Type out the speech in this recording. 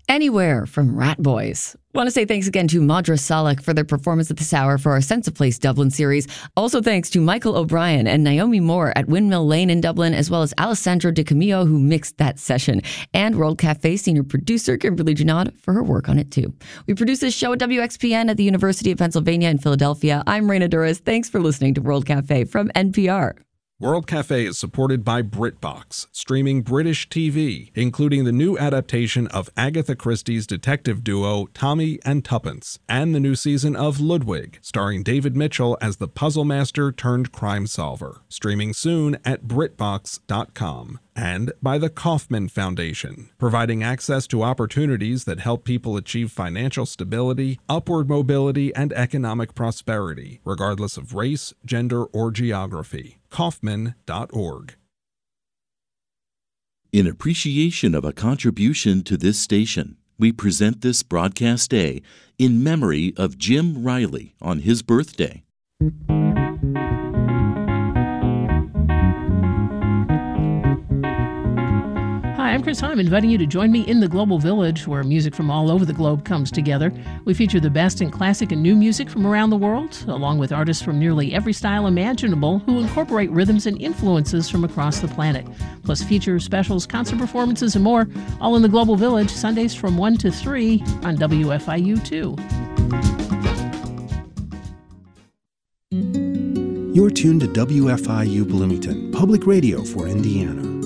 Anywhere from Rat Boys. Want to say thanks again to Madra Salek for their performance at this hour for our Sense of Place Dublin series. Also thanks to Michael O'Brien and Naomi Moore at Windmill Lane in Dublin, as well as Alessandro Di Camillo, who mixed that session, and World Cafe senior producer Kimberly Junod for her work on it too. We produce this show at WXPN at the University of Pennsylvania in Philadelphia. I'm Raina Douris. Thanks for listening to World Cafe from NPR. World Cafe is supported by BritBox, streaming British TV, including the new adaptation of Agatha Christie's detective duo Tommy and Tuppence, and the new season of Ludwig, starring David Mitchell as the puzzle master turned crime solver. Streaming soon at BritBox.com. And by the Kauffman Foundation, providing access to opportunities that help people achieve financial stability, upward mobility, and economic prosperity, regardless of race, gender, or geography. Kauffman.org. In appreciation of a contribution to this station, we present this broadcast day in memory of Jim Riley on his birthday. Hi, I'm Chris Heim, inviting you to join me in the Global Village, where music from all over the globe comes together. We feature the best in classic and new music from around the world, along with artists from nearly every style imaginable who incorporate rhythms and influences from across the planet. Plus features, specials, concert performances, and more, all in the Global Village, Sundays from 1 to 3 on WFIU2. You're tuned to WFIU Bloomington, public radio for Indiana.